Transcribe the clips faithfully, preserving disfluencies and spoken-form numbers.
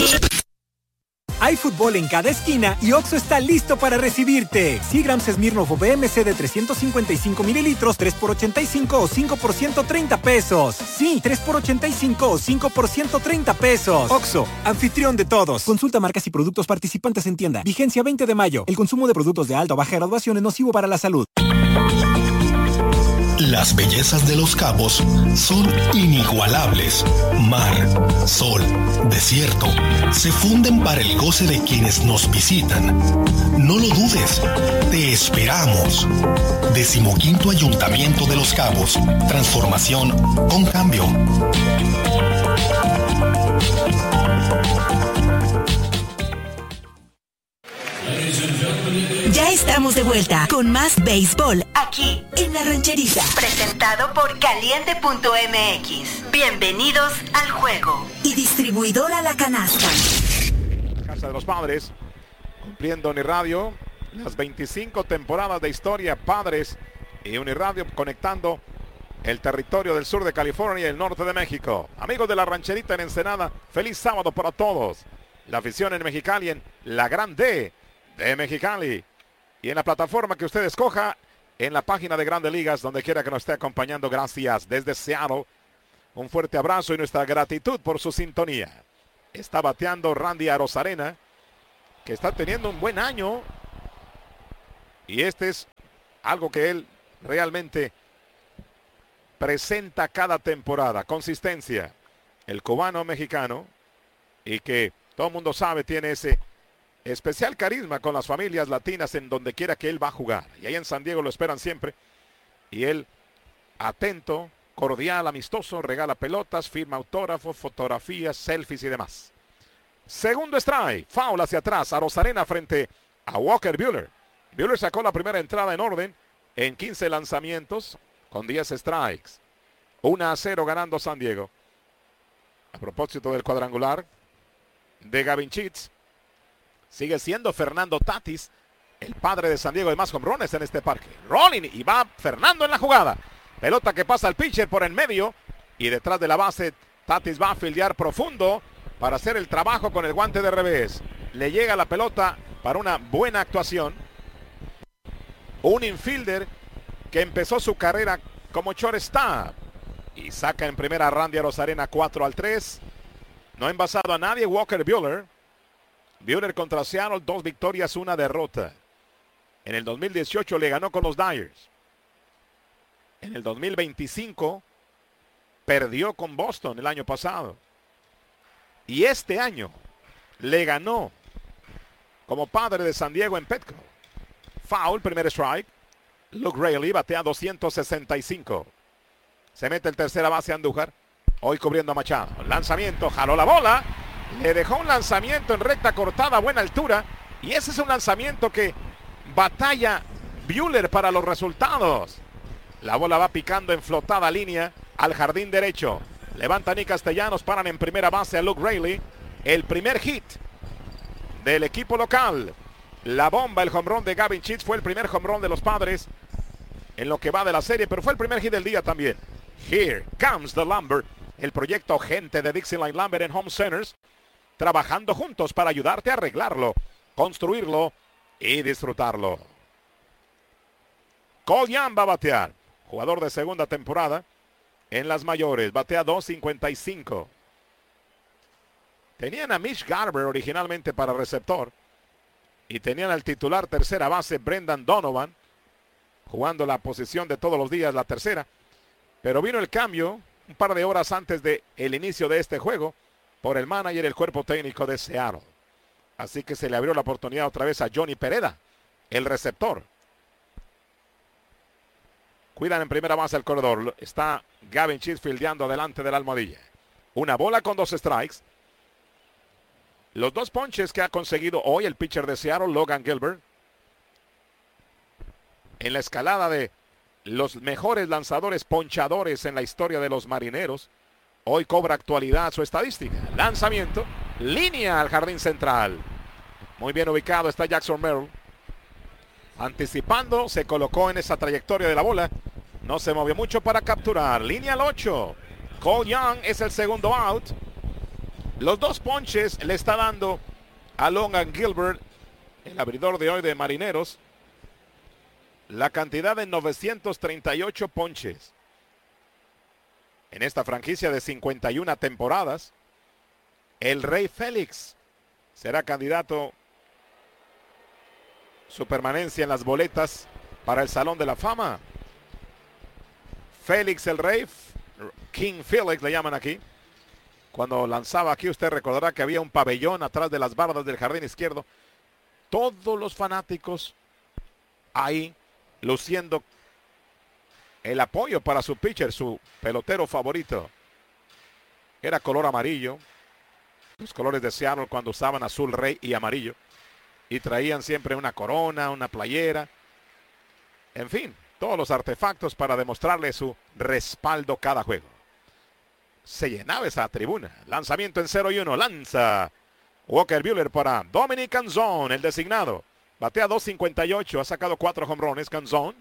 Hay fútbol en cada esquina y Oxxo está listo para recibirte. cien gramos Smirnoff o B M C de trescientos cincuenta y cinco mililitros, tres por ochenta y cinco o cinco por ciento treinta pesos. Sí, tres por ochenta y cinco o cinco por ciento treinta pesos. Oxxo, anfitrión de todos. Consulta marcas y productos participantes en tienda. Vigencia veinte de mayo. El consumo de productos de alta o baja graduación es nocivo para la salud. Las bellezas de Los Cabos son inigualables. Mar, sol, desierto, se funden para el goce de quienes nos visitan. No lo dudes, te esperamos. Decimoquinto Ayuntamiento de Los Cabos. Transformación con cambio. Ya estamos de vuelta con más béisbol aquí en La Rancherita. Presentado por Caliente punto M X. Bienvenidos al juego. Y distribuidora La Canasta. Casa de los Padres, cumpliendo Uniradio las veinticinco temporadas de historia Padres y Uniradio conectando el territorio del sur de California y el norte de México. Amigos de La Rancherita en Ensenada, feliz sábado para todos. La afición en Mexicali, en la Gran D de Mexicali. Y en la plataforma que usted escoja, en la página de Grandes Ligas, donde quiera que nos esté acompañando, gracias. Desde Seattle, un fuerte abrazo y nuestra gratitud por su sintonía. Está bateando Randy Arozarena, que está teniendo un buen año. Y este es algo que él realmente presenta cada temporada. Consistencia. El cubano mexicano, y que todo el mundo sabe tiene ese especial carisma con las familias latinas en donde quiera que él va a jugar. Y ahí en San Diego lo esperan siempre. Y él, atento, cordial, amistoso, regala pelotas, firma autógrafos, fotografías, selfies y demás. Segundo strike, foul hacia atrás, Arozarena frente a Walker Buehler. Buehler sacó la primera entrada en orden en quince lanzamientos con diez strikes. uno a cero ganando San Diego. A propósito del cuadrangular de Gavin Sheets, sigue siendo Fernando Tatis el padre de San Diego de más jonrones en este parque. Rolling y va Fernando en la jugada. Pelota que pasa al pitcher por en medio y detrás de la base Tatis va a fildear profundo para hacer el trabajo con el guante de revés. Le llega la pelota para una buena actuación. Un infielder que empezó su carrera como shortstop y saca en primera a Randy Arozarena cuatro al tres. No ha envasado a nadie Walker Buehler. Buehler contra Seattle, dos victorias, una derrota. En el dos mil dieciocho le ganó con los Dyers. En el dos mil veinticinco perdió con Boston el año pasado. Y este año le ganó como padre de San Diego en Petco. Foul, primer strike. Luke Raley batea doscientos sesenta y cinco. Se mete el tercera base Andújar. Hoy cubriendo a Machado. Lanzamiento, jaló la bola. Le dejó un lanzamiento en recta cortada a buena altura. Y ese es un lanzamiento que batalla Buehler para los resultados. La bola va picando en flotada línea al jardín derecho. Levanta Nick Castellanos, paran en primera base a Luke Raley. El primer hit del equipo local. La bomba, el home run de Gavin Sheets fue el primer home run de los Padres en lo que va de la serie, pero fue el primer hit del día también. Here comes the lumber. El proyecto Gente de Dixieland Lumber en Home Centers, trabajando juntos para ayudarte a arreglarlo, construirlo y disfrutarlo. Cole Young va a batear, jugador de segunda temporada en las mayores, batea dos cincuenta y cinco. Tenían a Mitch Garber originalmente para receptor y tenían al titular tercera base Brendan Donovan, jugando la posición de todos los días, la tercera, pero vino el cambio un par de horas antes del inicio de este juego por el manager y el cuerpo técnico de Seattle. Así que se le abrió la oportunidad otra vez a Johnny Pereda, el receptor. Cuidan en primera base el corredor. Está Gavin Sheets fildeando delante de la almohadilla. Una bola con dos strikes. Los dos ponches que ha conseguido hoy el pitcher de Seattle, Logan Gilbert, en la escalada de los mejores lanzadores ponchadores en la historia de los Marineros. Hoy cobra actualidad su estadística. Lanzamiento, línea al jardín central. Muy bien ubicado está Jackson Merrill. Anticipando, se colocó en esa trayectoria de la bola. No se movió mucho para capturar. Línea al ocho. Cole Young es el segundo out. Los dos ponches le está dando a Logan Gilbert, el abridor de hoy de Marineros, la cantidad de novecientos treinta y ocho ponches. En esta franquicia de cincuenta y una temporadas, el Rey Félix será candidato su permanencia en las boletas para el Salón de la Fama. Félix el Rey, King Felix le llaman aquí. Cuando lanzaba aquí, usted recordará que había un pabellón atrás de las bardas del jardín izquierdo. Todos los fanáticos ahí luciendo el apoyo para su pitcher, su pelotero favorito. Era color amarillo. Los colores de Seattle cuando usaban azul rey y amarillo. Y traían siempre una corona, una playera. En fin, todos los artefactos para demostrarle su respaldo cada juego. Se llenaba esa tribuna. Lanzamiento en cero y uno. Lanza Walker Buehler para Dominic Canzón, el designado. Batea dos cincuenta y ocho. Ha sacado cuatro jonrones. Canzón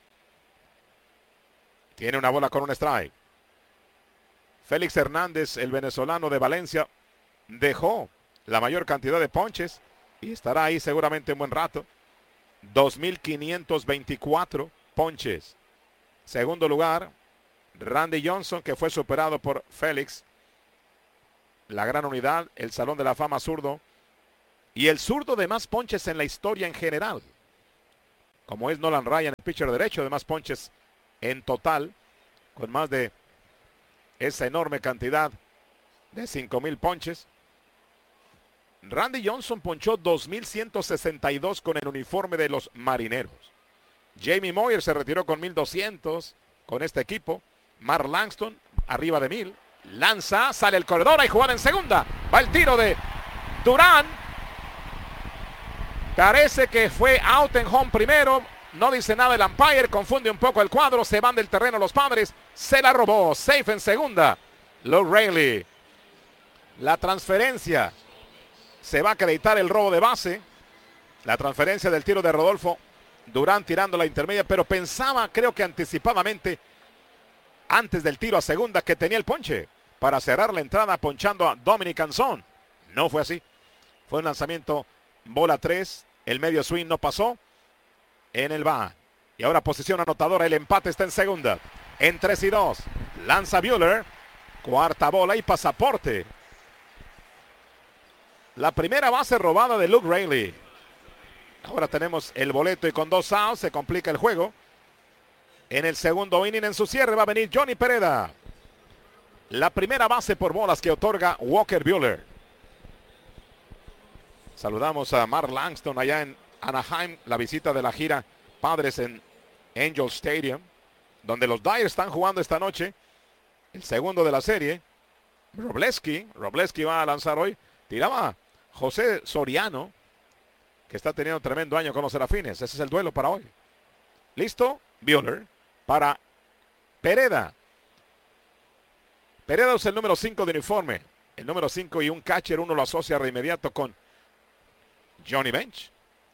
tiene una bola con un strike. Félix Hernández, el venezolano de Valencia, dejó la mayor cantidad de ponches y estará ahí seguramente un buen rato. dos mil quinientos veinticuatro ponches. Segundo lugar, Randy Johnson, que fue superado por Félix. La gran unidad, el Salón de la Fama zurdo. Y el zurdo de más ponches en la historia en general. Como es Nolan Ryan, el pitcher derecho de más ponches en total. Con más de esa enorme cantidad de cinco mil ponches. Randy Johnson ponchó dos mil ciento sesenta y dos con el uniforme de los Marineros. Jamie Moyer se retiró con mil doscientos con este equipo. Mark Langston arriba de mil. Lanza, sale el corredor, hay jugada en segunda. Va el tiro de Durán. Parece que fue out en home primero. No dice nada el umpire, confunde un poco el cuadro. Se van del terreno los Padres. Se la robó, safe en segunda. Luke Raley. La transferencia. Se va a acreditar el robo de base. La transferencia del tiro de Rodolfo Durán tirando la intermedia, pero pensaba, creo que anticipadamente, antes del tiro a segunda, que tenía el ponche para cerrar la entrada ponchando a Dominic Canzón. No fue así. Fue un lanzamiento bola tres. El medio swing no pasó. En el va. Y ahora posición anotadora. El empate está en segunda. En tres y dos. Lanza Buehler. Cuarta bola y pasaporte. La primera base robada de Luke Raley. Ahora tenemos el boleto y con dos outs se complica el juego. En el segundo inning, en su cierre, va a venir Johnny Pereda. La primera base por bolas que otorga Walker Buehler. Saludamos a Mark Langston allá en Anaheim, la visita de la gira Padres en Angel Stadium, donde los Dyers están jugando esta noche. El segundo de la serie. Robleski, Robleski va a lanzar hoy. Tiraba José Soriano, que está teniendo un tremendo año con los Serafines. Ese es el duelo para hoy. ¿Listo? Buehler para Pereda. Pereda es el número cinco de uniforme. El número cinco y un catcher, uno lo asocia de inmediato con Johnny Bench,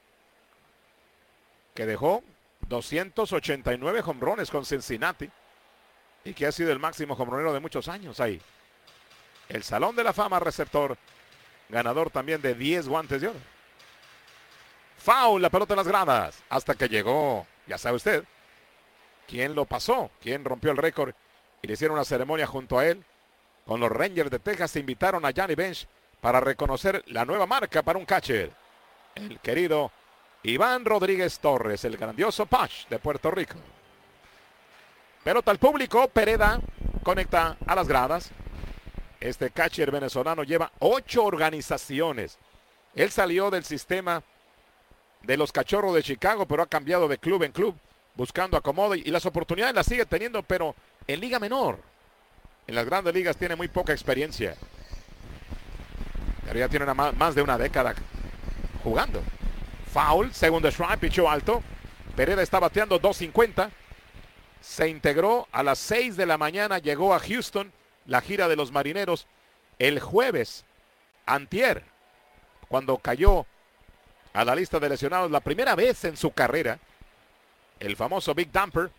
que dejó doscientos ochenta y nueve jonrones con Cincinnati y que ha sido el máximo jonronero de muchos años ahí. El Salón de la Fama receptor, ganador también de diez guantes de oro. Foul, la pelota en las gradas, hasta que llegó, ya sabe usted, quién lo pasó, quién rompió el récord y le hicieron una ceremonia junto a él. Con los Rangers de Texas se invitaron a Johnny Bench para reconocer la nueva marca para un catcher. El querido Iván Rodríguez Torres, el grandioso Pash de Puerto Rico. Pelota al público, Pereda conecta a las gradas. Este catcher venezolano lleva ocho organizaciones. Él salió del sistema de los Cachorros de Chicago, pero ha cambiado de club en club, buscando acomodo y las oportunidades las sigue teniendo, pero en liga menor. En las grandes ligas tiene muy poca experiencia. Pero ya tiene una, más de una década jugando. Foul, segundo strike, pichó alto. Pereda está bateando dos cincuenta. Se integró a las seis de la mañana, llegó a Houston, la gira de los Marineros, el jueves, antier, cuando cayó a la lista de lesionados la primera vez en su carrera, el famoso Big Dumper,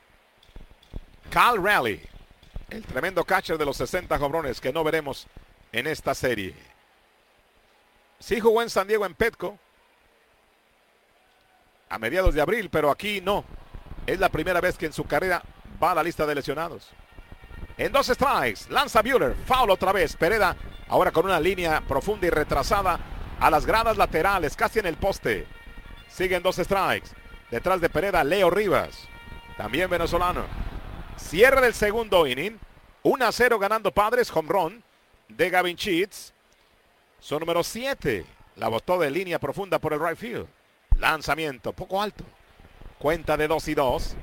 Cal Raleigh, el tremendo catcher de los sesenta jonrones que no veremos en esta serie. Sí jugó en San Diego en Petco a mediados de abril, pero aquí no. Es la primera vez que en su carrera va a la lista de lesionados. En dos strikes, lanza Buehler, foul otra vez. Pereda ahora con una línea profunda y retrasada a las gradas laterales, casi en el poste. Siguen dos strikes. Detrás de Pereda, Leo Rivas, también venezolano. Cierre del segundo inning. uno a cero ganando Padres, home run de Gavin Sheets. Su número siete. La botó de línea profunda por el right field. Lanzamiento, poco alto. Cuenta de dos y dos.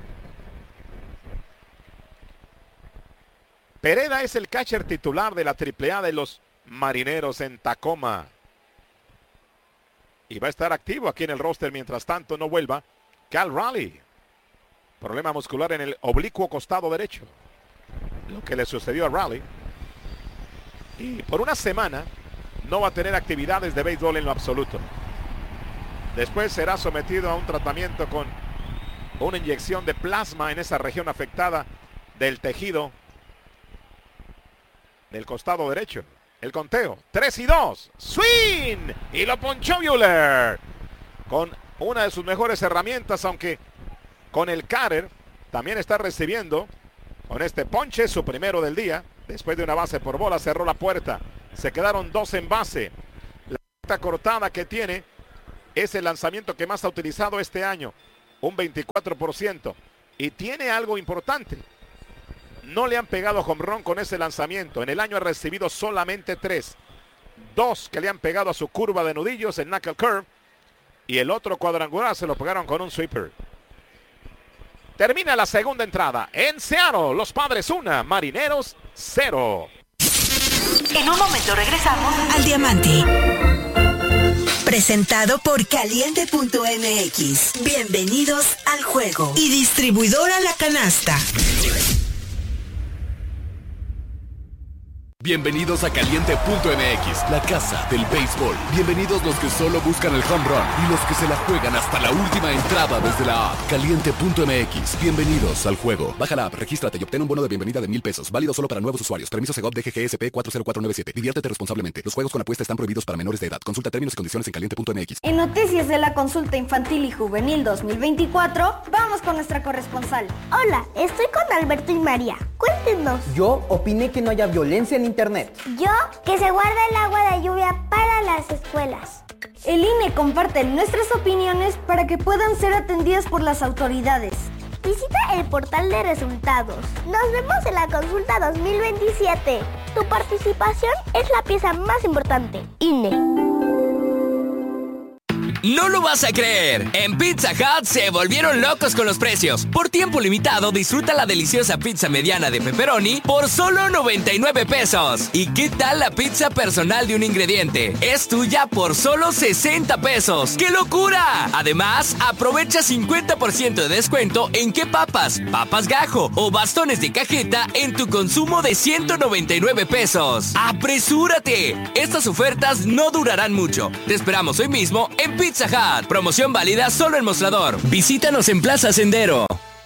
Pereda es el catcher titular de la triple A de los Marineros en Tacoma. Y va a estar activo aquí en el roster mientras tanto no vuelva Cal Raleigh. Problema muscular en el oblicuo costado derecho. Lo que le sucedió a Raleigh. Y por una semana no va a tener actividades de béisbol en lo absoluto. Después será sometido a un tratamiento con una inyección de plasma en esa región afectada del tejido del costado derecho. El conteo, tres y dos. ¡Swing! Y lo ponchó Buehler. Con una de sus mejores herramientas, aunque con el cutter también está recibiendo con este ponche su primero del día. Después de una base por bola, cerró la puerta. Se quedaron dos en base. La puerta cortada que tiene es el lanzamiento que más ha utilizado este año. Un veinticuatro por ciento. Y tiene algo importante. No le han pegado home run con ese lanzamiento. En el año ha recibido solamente tres. Dos que le han pegado a su curva de nudillos, el knuckle curve. Y el otro cuadrangular se lo pegaron con un sweeper. Termina la segunda entrada. En Seattle, los Padres una, Marineros cero. En un momento regresamos al Diamante. Presentado por Caliente punto M X. Bienvenidos al juego. Y distribuidora La Canasta. Bienvenidos a Caliente punto M X, la casa del béisbol. Bienvenidos los que solo buscan el home run y los que se la juegan hasta la última entrada desde la app. Caliente punto M X, bienvenidos al juego. Baja la app, regístrate y obtén un bono de bienvenida de mil pesos. Válido solo para nuevos usuarios. Permiso Segov D G G S P cuatro cero cuatro nueve siete. Diviértete responsablemente. Los juegos con apuesta están prohibidos para menores de edad. Consulta términos y condiciones en Caliente punto M X. En noticias de la consulta infantil y juvenil dos mil veinticuatro, vamos con nuestra corresponsal. Hola, estoy con Alberto y María. Cuéntenos. Yo opiné que no haya violencia en internet. Yo, que se guarda el agua de lluvia para las escuelas. El I N E comparte nuestras opiniones para que puedan ser atendidas por las autoridades. Visita el portal de resultados. Nos vemos en la consulta dos mil veintisiete. Tu participación es la pieza más importante. I N E. No lo vas a creer. En Pizza Hut se volvieron locos con los precios. Por tiempo limitado, disfruta la deliciosa pizza mediana de pepperoni por solo noventa y nueve pesos. ¿Y qué tal la pizza personal de un ingrediente? Es tuya por solo sesenta pesos. ¡Qué locura! Además, aprovecha cincuenta por ciento de descuento en qué papas, papas gajo o bastones de cajeta en tu consumo de ciento noventa y nueve pesos. ¡Apresúrate! Estas ofertas no durarán mucho. Te esperamos hoy mismo en Pizza Pizza Hut. Promoción válida solo en Mostrador. Visítanos en Plaza Sendero.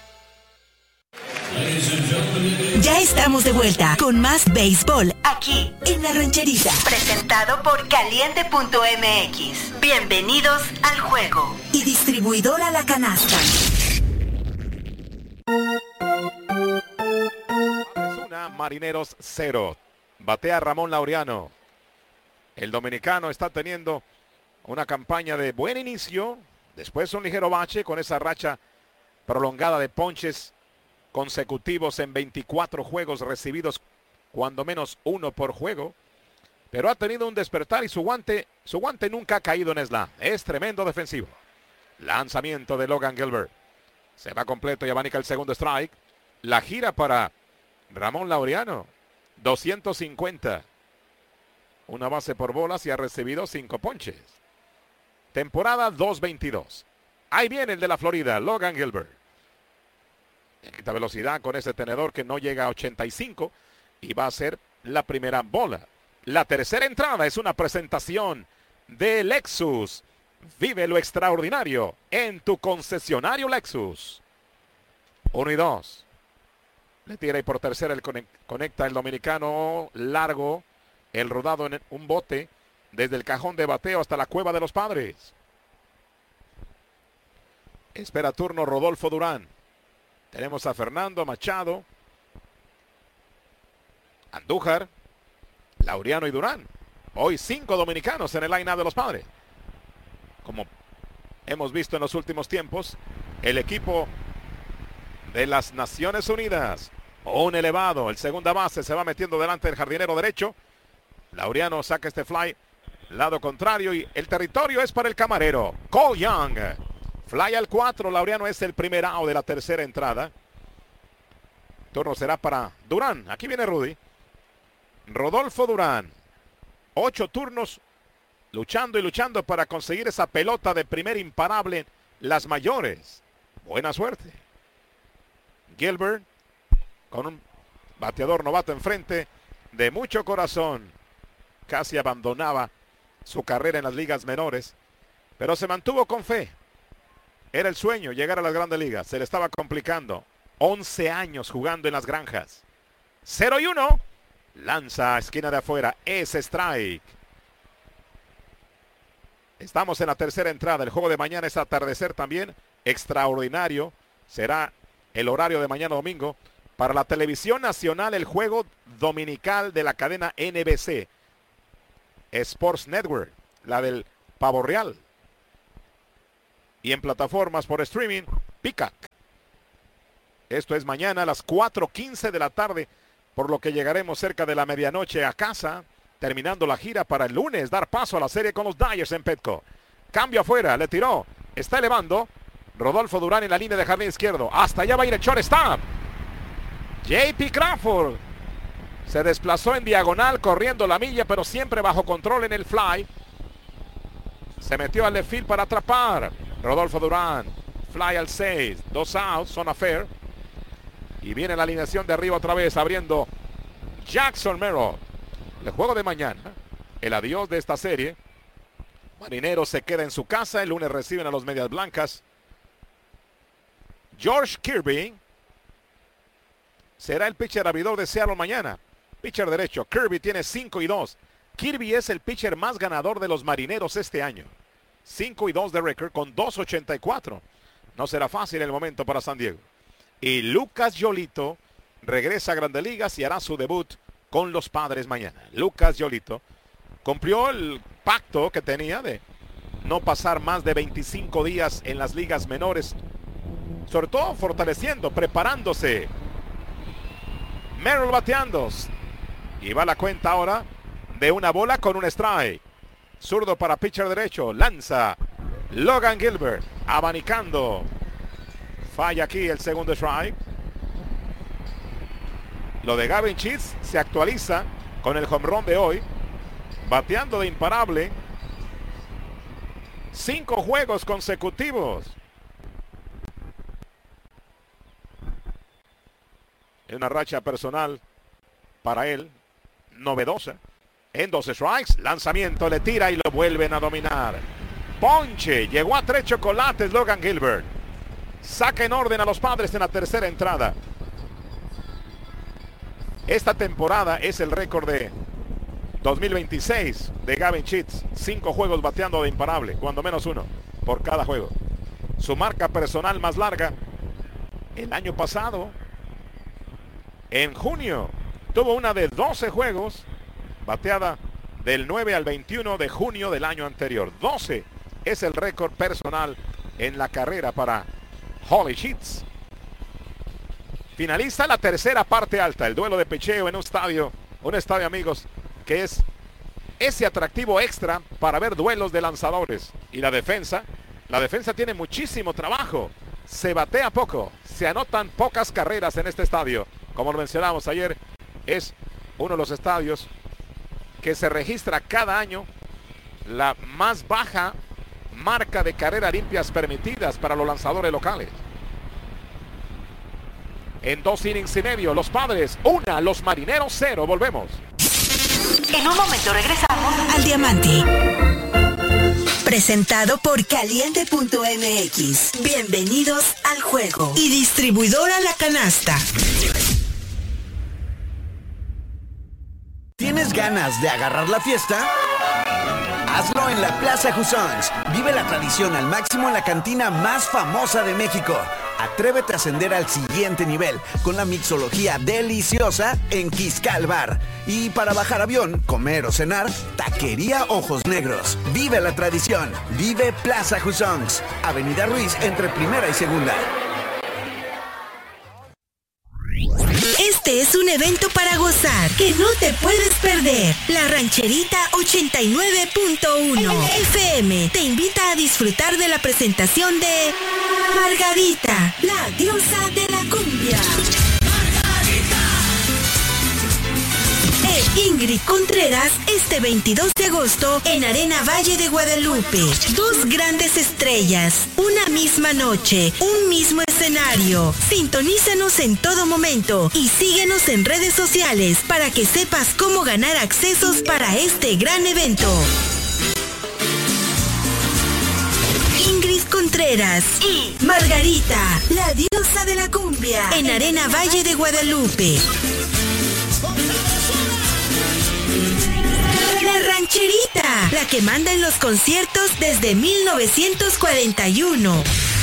Ya estamos de vuelta con más béisbol aquí en La Rancherita. Presentado por Caliente punto M X. Bienvenidos al juego. Y distribuidora La Canasta. Una, Marineros cero. Batea Ramón Laureano. El dominicano está teniendo una campaña de buen inicio, después un ligero bache con esa racha prolongada de ponches consecutivos en veinticuatro juegos recibidos, cuando menos uno por juego, pero ha tenido un despertar y su guante, su guante nunca ha caído en slam. Es tremendo defensivo. Lanzamiento de Logan Gilbert. Se va completo y abanica el segundo strike. La gira para Ramón Laureano. doscientos cincuenta. Una base por bolas y ha recibido cinco ponches. Temporada dos veintidós. Ahí viene el de la Florida, Logan Gilbert. Quita velocidad con ese tenedor que no llega a ochenta y cinco. Y va a ser la primera bola. La tercera entrada es una presentación de Lexus. Vive lo extraordinario en tu concesionario Lexus. Uno y dos. Le tira y por tercera el conecta el dominicano largo. el rodado en un bote desde el cajón de bateo hasta la cueva de los Padres. Espera turno Rodolfo Durán. Tenemos a Fernando Machado, Andújar, Laureano y Durán. Hoy cinco dominicanos en el line-up de los Padres. Como hemos visto en los últimos tiempos, el equipo de las Naciones Unidas, un elevado, el segunda base se va metiendo delante del jardinero derecho. Laureano saca este fly, lado contrario, y el territorio es para el camarero, Cole Young. Fly al cuatro, Laureano es el primer out de la tercera entrada. Turno será para Durán, aquí viene Rudy. Rodolfo Durán, ocho turnos luchando y luchando para conseguir esa pelota de primer imparable en las mayores. Buena suerte. Gilbert con un bateador novato enfrente, de mucho corazón. Casi abandonaba su carrera en las ligas menores, pero se mantuvo con fe. Era el sueño llegar a las grandes ligas. Se le estaba complicando. once años jugando en las granjas. cero y uno. Lanza a esquina de afuera. Es strike. Estamos en la tercera entrada. El juego de mañana es atardecer también. Extraordinario. Será el horario de mañana domingo. Para la televisión nacional, el juego dominical de la cadena N B C. Sports Network. La del Pavo Real. Y en plataformas por streaming, Peacock. Esto es mañana a las cuatro quince de la tarde, por lo que llegaremos cerca de la medianoche a casa, terminando la gira para el lunes dar paso a la serie con los Dodgers en Petco. Cambio afuera, le tiró, está elevando. Rodolfo Durán en la línea de jardín izquierdo. Hasta allá va a ir el shortstop. J P Crawford se desplazó en diagonal corriendo la milla, pero siempre bajo control en el fly. Se metió al left field para atrapar. Rodolfo Durán, fly al seis, dos outs, zona fair. Y viene la alineación de arriba otra vez, abriendo Jackson Merrill. El juego de mañana, el adiós de esta serie. Marineros se queda en su casa, el lunes reciben a los Medias Blancas. George Kirby será el pitcher abridor de Seattle mañana. Pitcher derecho, Kirby tiene cinco y dos. Kirby es el pitcher más ganador de los Marineros este año. cinco y dos de récord con dos ochenta y cuatro. No será fácil el momento para San Diego. Y Lucas Yolito regresa a Grandes Ligas y hará su debut con los Padres mañana. Lucas Yolito cumplió el pacto que tenía de no pasar más de veinticinco días en las ligas menores. Sobre todo fortaleciendo, preparándose. Merrill bateando. Y va la cuenta ahora de una bola con un strike. Zurdo para pitcher derecho. Lanza Logan Gilbert. Abanicando. Falla aquí el segundo strike. Lo de Gavin Sheets se actualiza con el home run de hoy. Bateando de imparable. Cinco juegos consecutivos. Una racha personal para él. Novedosa. En dos strikes, lanzamiento, le tira y lo vuelven a dominar. Ponche, llegó a tres chocolates Logan Gilbert. Saca en orden a los Padres en la tercera entrada. Esta temporada es el récord de dos mil veintiséis de Gavin Sheets. Cinco juegos bateando de imparable, cuando menos uno por cada juego. Su marca personal más larga el año pasado, en junio, tuvo una de doce juegos. Bateada del nueve al veintiuno de junio del año anterior. doce es el récord personal en la carrera para Holly Sheets. Finaliza la tercera parte alta. El duelo de picheo en un estadio. Un estadio, amigos, que es ese atractivo extra para ver duelos de lanzadores. Y la defensa. La defensa tiene muchísimo trabajo. Se batea poco. Se anotan pocas carreras en este estadio. Como lo mencionamos ayer, es uno de los estadios que se registra cada año la más baja marca de carreras limpias permitidas para los lanzadores locales. En dos innings y medio, los Padres una, los Marineros cero. Volvemos. En un momento regresamos al Diamante. Presentado por Caliente punto M X. Bienvenidos al juego. Y distribuidora La Canasta. ¿Tienes ganas ganas de agarrar la fiesta? Hazlo en la Plaza Husongs. Vive la tradición al máximo en la cantina más famosa de México. Atrévete a ascender al siguiente nivel con la mixología deliciosa en Quiscal Bar. Y para bajar avión, comer o cenar, Taquería Ojos Negros. Vive la tradición. Vive Plaza Husongs. Avenida Ruiz entre Primera y Segunda. Este es un evento para gozar que no te puedes perder. La Rancherita ochenta y nueve punto uno F M te invita a disfrutar de la presentación de Margarita, la diosa de la cumbia. E Ingrid Contreras este veintidós de agosto en Arena Valle de Guadalupe. Dos grandes estrellas, una misma noche, un mismo escenario. Sintonízanos en todo momento y síguenos en redes sociales para que sepas cómo ganar accesos para este gran evento. Ingrid Contreras y Margarita, la diosa de la cumbia, en Arena Valle de Guadalupe. La Rancherita, la que manda en los conciertos desde mil novecientos cuarenta y uno.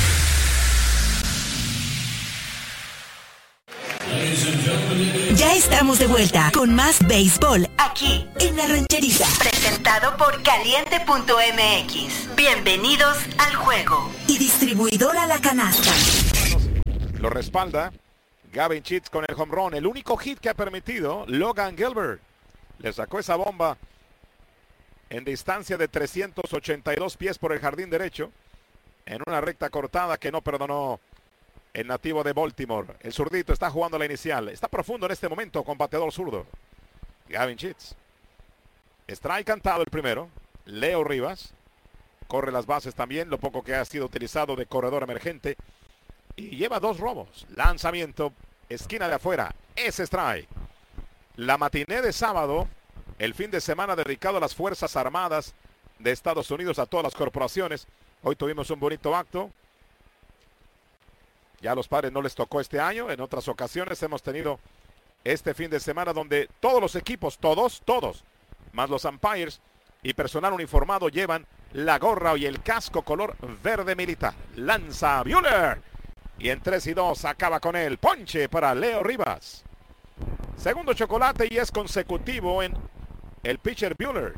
Ya estamos de vuelta con más béisbol aquí en La Rancherita. Presentado por Caliente punto M X. Bienvenidos al juego. Y distribuidora La Canasta. Lo respalda Gavin Sheets con el home run. El único hit que ha permitido Logan Gilbert. Le sacó esa bomba en distancia de trescientos ochenta y dos pies por el jardín derecho. En una recta cortada que no perdonó el nativo de Baltimore. El zurdito está jugando la inicial. Está profundo en este momento con bateador zurdo. Gavin Sheets. Strike cantado el primero. Leo Rivas. Corre las bases también. Lo poco que ha sido utilizado de corredor emergente. Y lleva dos robos. Lanzamiento. Esquina de afuera. Ese strike. La matiné de sábado. El fin de semana dedicado a las Fuerzas Armadas de Estados Unidos. A todas las corporaciones. Hoy tuvimos un bonito acto. Ya a los Padres no les tocó este año. En otras ocasiones hemos tenido este fin de semana donde todos los equipos, todos, todos, más los umpires y personal uniformado llevan la gorra y el casco color verde militar. Lanza Buehler. Y en tres y dos acaba con el ponche para Leo Rivas. Segundo chocolate y es consecutivo en el pitcher Buehler.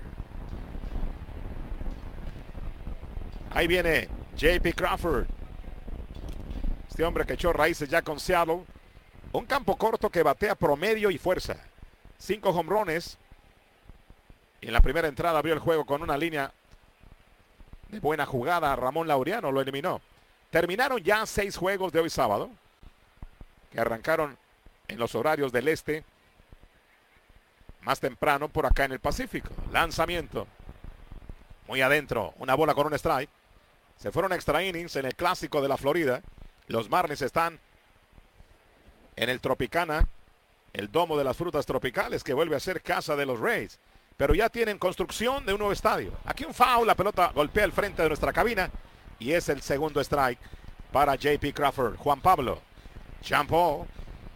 Ahí viene J P Crawford. Este hombre que echó raíces ya con Seattle. Un campo corto que batea promedio y fuerza. Cinco jonrones. Y en la primera entrada abrió el juego con una línea de buena jugada. Ramón Laureano lo eliminó. Terminaron ya seis juegos de hoy sábado. Que arrancaron en los horarios del este. Más temprano por acá en el Pacífico. Lanzamiento. Muy adentro. Una bola con un strike. Se fueron extra innings en el clásico de la Florida. Los Marlins están en el Tropicana, el domo de las frutas tropicales que vuelve a ser casa de los Rays. Pero ya tienen construcción de un nuevo estadio. Aquí un foul, la pelota golpea el frente de nuestra cabina y es el segundo strike para J P Crawford. Juan Pablo, Champo.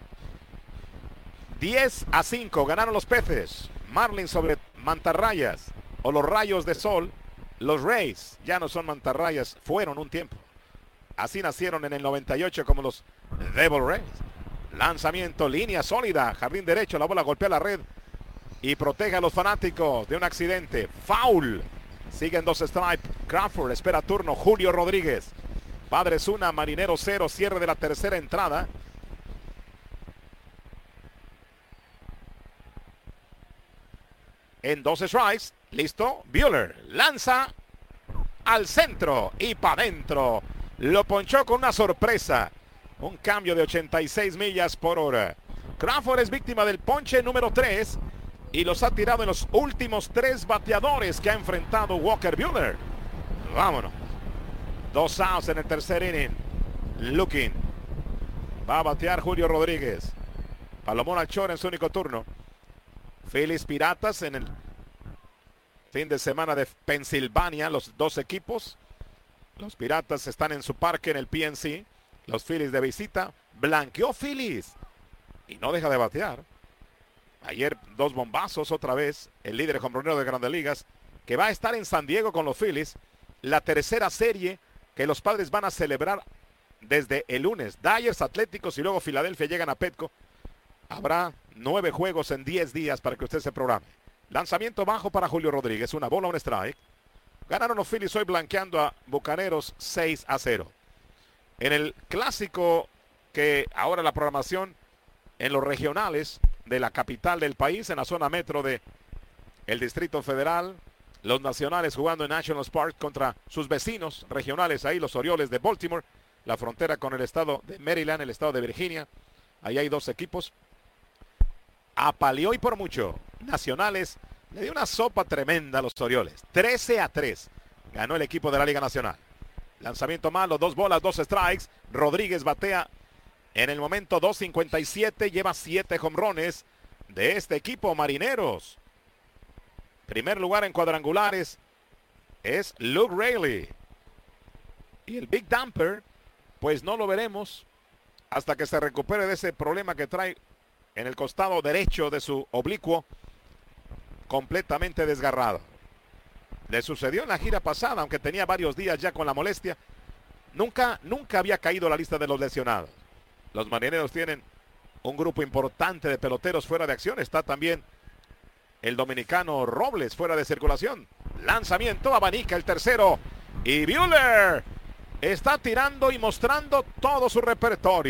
diez a cinco ganaron los Peces. Marlins sobre Mantarrayas o los Rayos de Sol. Los Rays ya no son Mantarrayas, fueron un tiempo. Así nacieron en el noventa y ocho como los Devil Rays. Lanzamiento, línea sólida, jardín derecho, la bola golpea la red y protege a los fanáticos de un accidente. Foul. Siguen dos strikes. Crawford espera turno. Julio Rodríguez. Padres una, Marineros cero, cierre de la tercera entrada. En dos strikes, listo, Buehler lanza al centro y para adentro. Lo ponchó con una sorpresa. Un cambio de ochenta y seis millas por hora. Crawford es víctima del ponche número tres y los ha tirado en los últimos tres bateadores que ha enfrentado Walker Buehler. Vámonos. Dos outs en el tercer inning. Looking. Va a batear Julio Rodríguez. Palomón Alchor en su único turno. Phillies Piratas en el fin de semana de Pensilvania. Los dos equipos. Los Piratas están en su parque en el P N C. Los Phillies de visita. Blanqueó Phillies. Y no deja de batear. Ayer dos bombazos otra vez. El líder jonronero de Grandes Ligas, que va a estar en San Diego con los Phillies. La tercera serie que los Padres van a celebrar desde el lunes. Dyers, Atléticos y luego Filadelfia llegan a Petco. Habrá nueve juegos en diez días para que usted se programe. Lanzamiento bajo para Julio Rodríguez. Una bola, un strike. Ganaron los Phillies hoy blanqueando a Bucaneros seis a cero. En el clásico que ahora la programación en los regionales de la capital del país, en la zona metro de el Distrito Federal, los Nacionales jugando en Nationals Park contra sus vecinos regionales ahí, los Orioles de Baltimore, la frontera con el estado de Maryland, el estado de Virginia. Ahí hay dos equipos. Apaleó y por mucho. Nacionales le dio una sopa tremenda a los Orioles. trece a tres. Ganó el equipo de la Liga Nacional. Lanzamiento malo, dos bolas, dos strikes. Rodríguez batea en el momento dos cincuenta y siete. Lleva siete jonrones de este equipo Marineros. Primer lugar en cuadrangulares es Luke Raley. Y el Big Damper, pues no lo veremos hasta que se recupere de ese problema que trae en el costado derecho de su oblicuo, completamente desgarrado. Le sucedió en la gira pasada, aunque tenía varios días ya con la molestia. Nunca, nunca había caído a la lista de los lesionados. Los Marineros tienen un grupo importante de peloteros fuera de acción. Está también el dominicano Robles fuera de circulación. Lanzamiento, abanica el tercero. Y Buehler está tirando y mostrando todo su repertorio.